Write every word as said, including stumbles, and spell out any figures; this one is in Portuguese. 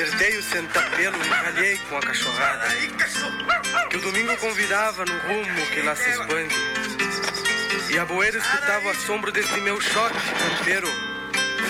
Apertei o sentapelo e ralhei com a cachorrada, que o domingo convidava no rumo que lá se expande. E a boeira escutava o assombro desse meu shot campeiro,